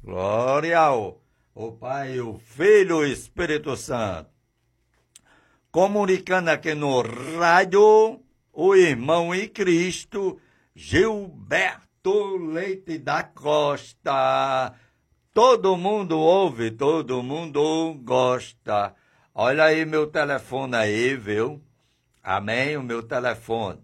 Glória ao Pai, o Filho e o Espírito Santo. Comunicando aqui no rádio, o irmão em Cristo, Gilberto Leite da Costa. Todo mundo ouve, todo mundo gosta. Olha aí meu telefone aí, viu? Amém? O meu telefone,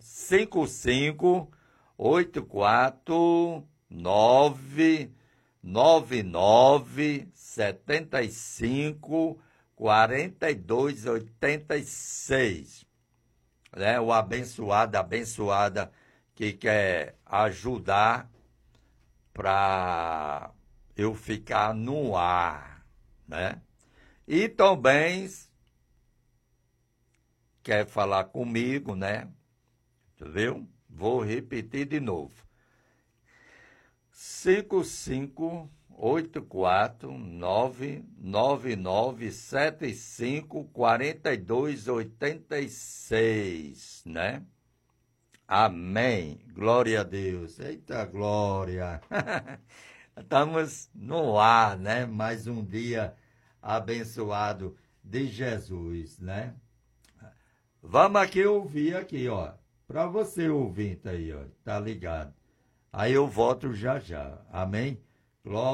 559-9975-4286. Né? O abençoada que quer ajudar para eu ficar no ar, né? E também quer falar comigo, né? Viu? Vou repetir de novo. 5584999754286, né? Amém. Glória a Deus. Eita glória. Estamos no ar, né? Mais um dia abençoado de Jesus, né? Vamos aqui ouvir aqui, ó. Para você ouvinte aí, ó. Tá ligado? Aí eu volto já já. Amém? Glória.